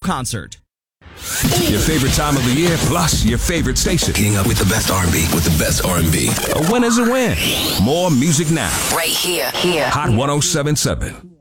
concert. Your favorite time of the year, plus your favorite station. Getting up with the best R&B, with the best R&B. A win is a win. More music now. Right here. Hot 107.7.